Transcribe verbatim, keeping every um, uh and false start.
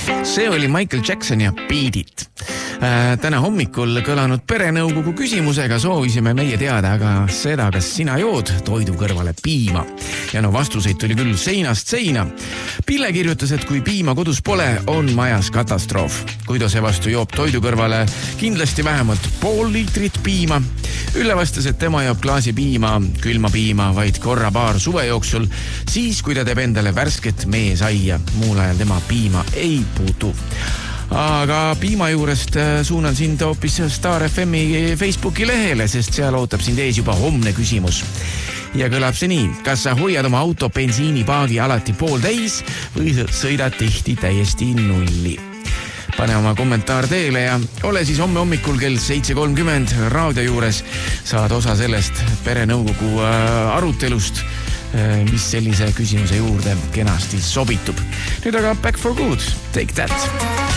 See oli Michael Jackson ja Beat It. Täna hommikul kõlanud perenõukogu küsimusega soovisime meie teada aga seda, kas sina jood toidu kõrvale piima. Ja no vastuseid tuli küll seinast seina. Pille kirjutas, et kui piima kodus pole, on majas katastroof. Kui ta seevastu joob toidu kõrvale kindlasti vähemalt pool liitrit piima. Ülle vastas, et tema joob klaasi piima, külma piima vaid korra paar suve jooksul, siis kui ta teeb endale värsket meesaia. Muul ajal tema piima ei puutu. Aga piima juurest suunan sind hoopis Star F M-i Facebooki lehele, sest seal ootab sind ees juba homne küsimus. Ja kõlab see nii, kas sa hoiad oma auto bensiinipaagi alati pool täis või sõidad tihti täiesti nulli? Pane oma kommentaar teele ja ole siis homme hommikul kell seitse kolmkümmend raadio juures. Saad osa sellest perenõukogu arutelust, mis sellise küsimuse juurde kenasti sobitub. Nüüd aga Back for Good. Take that!